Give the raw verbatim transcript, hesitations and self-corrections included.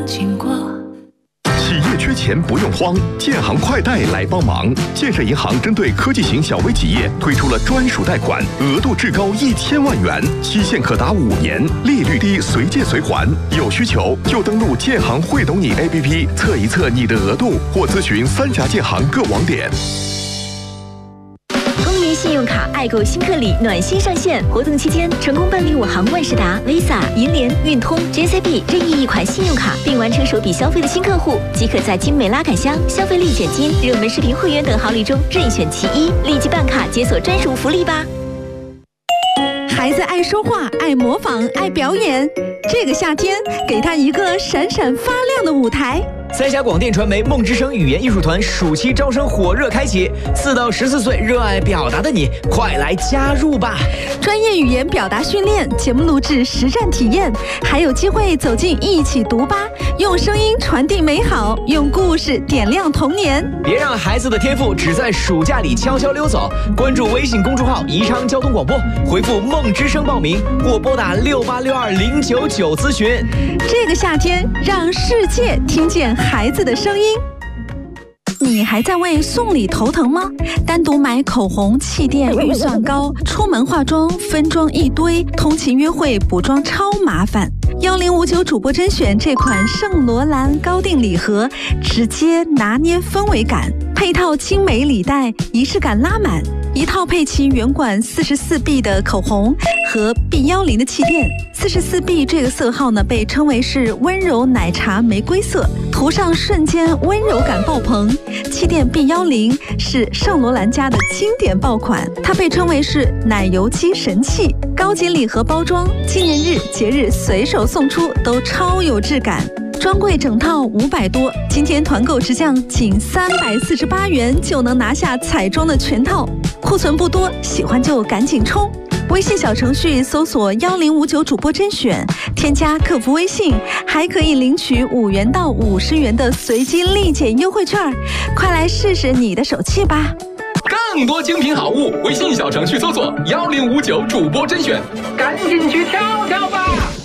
经过。 企业缺钱不用慌，建行快贷来帮忙。建设银行针对科技型小微企业推出了专属贷款，额度至高一千万元，期限可达五年，利率低，随借随还。有需求就登录建行会懂你 A P P 测一测你的额度，或咨询三峡建行各网点。 信用卡爱购新客礼暖心上线，活动期间成功办理我行万事达、Visa、银联、运通、J C B 任意一款信用卡，并完成首笔消费的新客户，即可在精美拉杆箱、消费立减金、热门视频会员等好礼中任选其一，立即办卡解锁专属福利吧！ 孩子爱说话，爱模仿，爱表演，这个夏天给他一个闪闪发亮的舞台。 三峡广电传媒梦之声语言艺术团暑期招生火热开启，四到十四岁热爱表达的你，快来加入吧！ 专业语言表达训练、节目录制实战体验，还有机会走进一起读吧，用声音传递美好，用故事点亮童年。 别让孩子的天赋只在暑假里悄悄溜走！关注微信公众号宜昌交通广播，回复梦之声报名，或拨打六八六二零九九咨询。 这个夏天，让世界听见孩子的声音。你还在为送礼头疼吗？单独买口红、气垫预算高，出门化妆分装一堆，通勤约会补妆超麻烦。幺零五九主播甄选这款圣罗兰高定礼盒，直接拿捏氛围感，配套精美礼袋，仪式感拉满。一套配齐圆管四十四 B 的口红和 B 一零的气垫。四十四 B 这个色号呢，被称为是温柔奶茶玫瑰色，涂上瞬间温柔感爆棚。气垫 B 一零是圣罗兰家的经典爆款，它被称为是奶油肌神器。高级礼盒包装，纪念日、节日随手送出都超有质感。专柜整套五百多，今天团购直降仅三百四十八元就能拿下彩妆的全套，库存不多，喜欢就赶紧冲！微信小程序搜索幺零五九主播甄选，添加客服微信，还可以领取五元到五十元的随机立减优惠券，快来试试你的手气吧！ 更多精品好物，微信小程序搜索幺零五九主播甄选，赶紧去挑挑吧！